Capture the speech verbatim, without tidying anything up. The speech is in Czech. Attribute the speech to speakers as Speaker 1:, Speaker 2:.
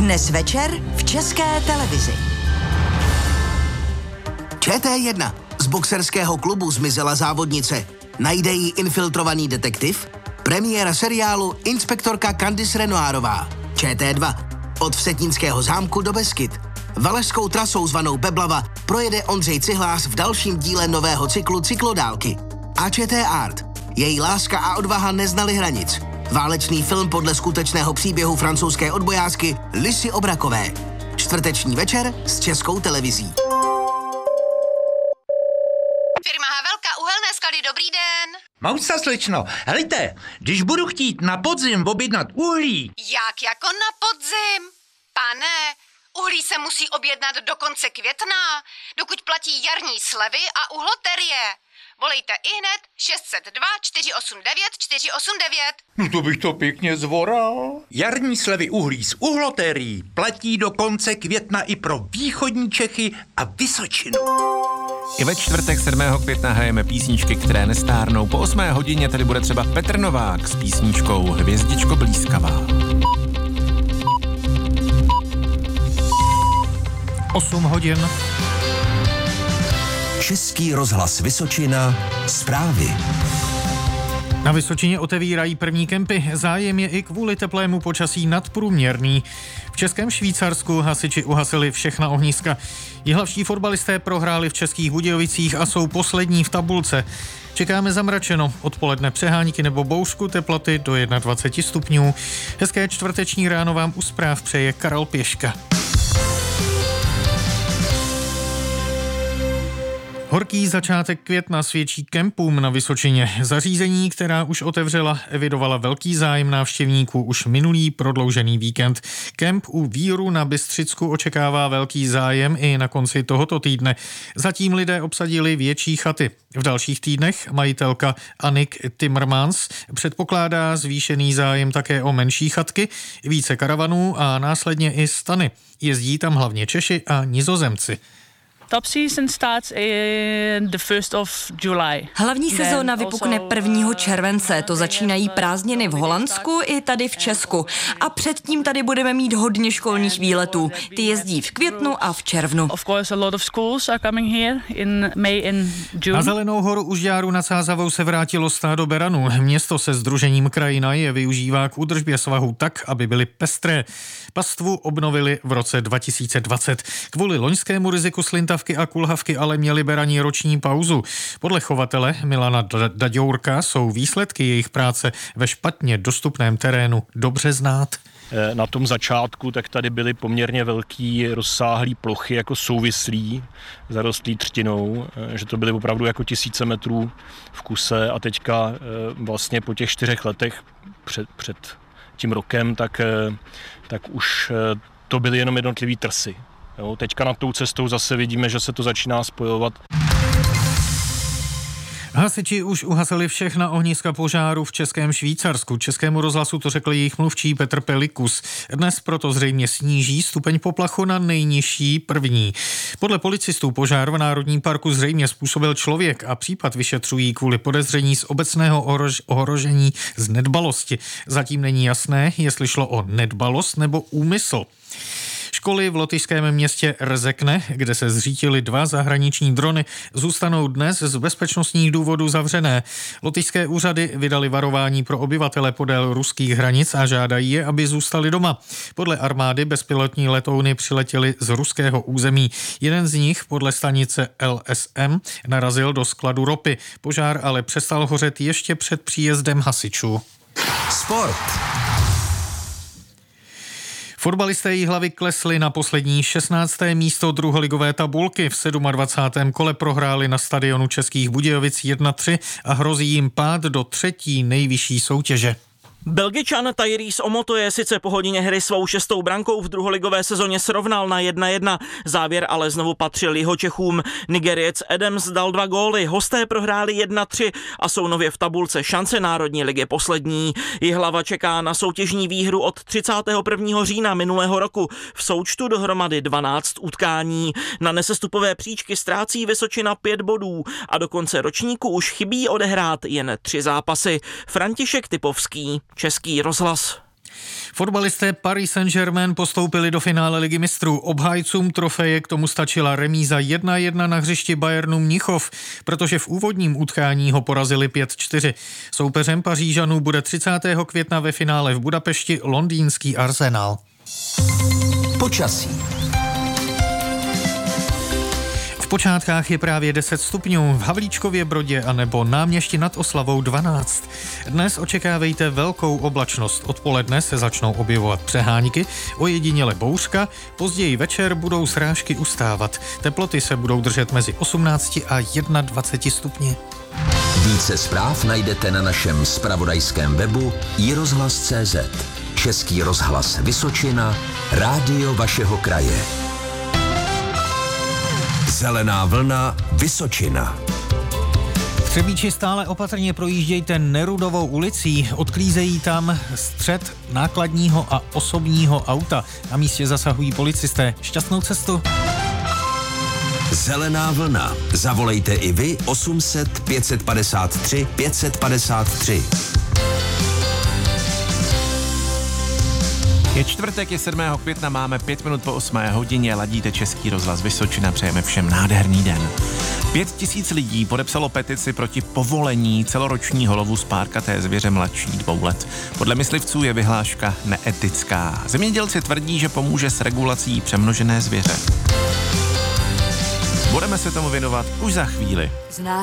Speaker 1: Dnes večer v České televizi.
Speaker 2: Č T jedna. Z boxerského klubu zmizela závodnice. Najde ji infiltrovaný detektiv? Premiéra seriálu Inspektorka Candice Renoirová. Č T dva. Od Vsetínského zámku do Beskyd. Valašskou trasou zvanou Beblava projede Ondřej Cihlář v dalším díle nového cyklu Cyklodálky. A Č T Art. Její láska a odvaha neznaly hranic. Válečný film podle skutečného příběhu francouzské odbojářky Lisy Obrakové. Čtvrteční večer s Českou televizí.
Speaker 3: Firma Havelka, uhelné skaly, dobrý den.
Speaker 4: Mousa, slečno, helejte, když budu chtít na podzim objednat uhlí.
Speaker 3: Jak jako na podzim? Pane, uhlí se musí objednat do konce května, dokud platí jarní slevy a uhloterie. Volejte ihned šest set dva čtyři osm devět čtyři osm devět.
Speaker 4: No to bych to pěkně zvoral. Jarní slevy uhlí z uhlotérií platí do konce května i pro východní Čechy a Vysočinu.
Speaker 5: I ve čtvrtek sedmého května hrajeme písničky, které nestárnou. Po osmé hodině tady bude třeba Petr Novák s písničkou Hvězdičko blízkavá.
Speaker 6: osm hodin.
Speaker 7: Český rozhlas Vysočina, zprávy.
Speaker 6: Na Vysočině otevírají první kempy. Zájem je i kvůli teplému počasí nadprůměrný. V Českém Švýcarsku hasiči uhasili všechna ohniska. Jihlavští fotbalisté prohráli v Českých Budějovicích a jsou poslední v tabulce. Čekáme zamračeno, odpoledne přehánky nebo bouřku, teploty do dvacet jedna stupňů. Hezké čtvrteční ráno vám u zpráv přeje Karel Pěška. Horký začátek května svědčí kempům na Vysočině. Zařízení, která už otevřela, evidovala velký zájem návštěvníků už minulý prodloužený víkend. Kemp u Víru na Bystřicku očekává velký zájem i na konci tohoto týdne. Zatím lidé obsadili větší chaty. V dalších týdnech majitelka Annik Timmermans předpokládá zvýšený zájem také o menší chatky, více karavanů a následně i stany. Jezdí tam hlavně Češi a Nizozemci.
Speaker 8: Top season starts in the first of July.
Speaker 9: Hlavní sezóna vypukne prvního července, to začínají prázdniny v Holandsku i tady v Česku. A předtím tady budeme mít hodně školních výletů. Ty jezdí v květnu a v červnu.
Speaker 8: Of course a lot of schools are coming here in May and June.
Speaker 6: Na Zelenou horu u Žďáru nad Sázavou se vrátilo stádo beranů. Město se sdružením Krajina je využívá k údržbě svahu tak, aby byly pestré. Pastvu obnovili v roce dva tisíce dvacet. Kvůli loňskému riziku slintavky a kulhavky ale měli berani roční pauzu. Podle chovatele Milana Daďourka jsou výsledky jejich práce ve špatně dostupném terénu dobře znát.
Speaker 10: Na tom začátku tak tady byly poměrně velký rozsáhlý plochy jako souvislí, zarostlý třtinou, že to byly opravdu jako tisíce metrů v kuse a teďka vlastně po těch čtyřech letech před, před tím rokem, tak, tak už to byly jenom jednotlivý trsy. Jo, teďka nad tou cestou zase vidíme, že se to začíná spojovat.
Speaker 6: Hasiči už uhasili všechna ohniska požáru v Českém Švýcarsku. Českému rozhlasu to řekl jejich mluvčí Petr Pelikus. Dnes proto zřejmě sníží stupeň poplachu na nejnižší první. Podle policistů požár v Národním parku zřejmě způsobil člověk a případ vyšetřují kvůli podezření z obecného ohrož- ohrožení z nedbalosti. Zatím není jasné, jestli šlo o nedbalost nebo úmysl. Školy v lotyšském městě Rzekne, kde se zřítily dva zahraniční drony, zůstanou dnes z bezpečnostních důvodů zavřené. Lotyšské úřady vydali varování pro obyvatele podél ruských hranic a žádají je, aby zůstali doma. Podle armády bezpilotní letouny přiletěly z ruského území. Jeden z nich podle stanice L S M narazil do skladu ropy. Požár ale přestal hořet ještě před příjezdem hasičů.
Speaker 7: Sport.
Speaker 6: Fotbalisté Jihlavy klesli na poslední šestnácté místo druholigové tabulky. V dvacátém sedmém kole prohráli na stadionu Českých Budějovic jedna tři a hrozí jim pád do třetí nejvyšší soutěže.
Speaker 11: Belgičan Tyrese Omotoje sice po hodině hry svou šestou brankou v druholigové sezóně srovnal na jedna jedna. Závěr ale znovu patřil Jihočechům. Nigeriec Adams dal dva góly, hosté prohráli jedna tři a jsou nově v tabulce šance Národní ligy poslední. Jihlava čeká na soutěžní výhru od třicátého prvního října minulého roku. V součtu dohromady dvanáct utkání. Na nesestupové příčky ztrácí Vysočina pět bodů a do konce ročníku už chybí odehrát jen tři zápasy. František Typovský, Český rozhlas.
Speaker 6: Fotbalisté Paris Saint-Germain postoupili do finále Ligy mistrů. Obhájcům trofeje k tomu stačila remíza jedna jedna na hřišti Bayernu Mnichov, protože v úvodním utkání ho porazili pět čtyři. Soupeřem Pařížanů bude třicátého května ve finále v Budapešti londýnský Arsenal.
Speaker 7: Počasí.
Speaker 6: V počátkách je právě deset stupňů, v Havlíčkově Brodě a nebo Náměšti nad Oslavou dvanáct. Dnes očekávejte velkou oblačnost. Odpoledne se začnou objevovat přehánky, ojediněle bouřka, později večer budou srážky ustávat. Teploty se budou držet mezi osmnácti a dvaceti jedním stupni.
Speaker 7: Více zpráv najdete na našem zpravodajském webu i rozhlas tečka cé zet. Český rozhlas Vysočina, rádio vašeho kraje. Zelená vlna Vysočina.
Speaker 6: V Třebíči stále opatrně projíždějte Nerudovou ulicí, odklízejí tam střed nákladního a osobního auta. Na místě zasahují policisté. Šťastnou cestu.
Speaker 7: Zelená vlna. Zavolejte i vy osm set pět padesát tři pět padesát tři.
Speaker 5: Je čtvrtek, je sedmého května, máme pět minut po osmé hodině, ladíte Český rozhlas Vysočina, přejeme všem nádherný den. Pět tisíc lidí podepsalo petici proti povolení celoročního lovu spárkaté zvěře mladší dvou let. Podle myslivců je vyhláška neetická. Zemědělci tvrdí, že pomůže s regulací přemnožené zvěře. Budeme se tomu věnovat už za chvíli.